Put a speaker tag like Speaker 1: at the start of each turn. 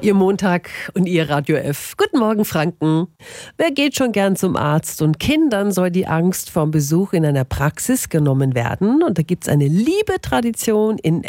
Speaker 1: Ihr Montag und Ihr Radio F. Guten Morgen, Franken. Wer geht schon gern zum Arzt? Und Kindern soll die Angst vorm Besuch in einer Praxis genommen werden. Und da gibt es eine liebe Tradition in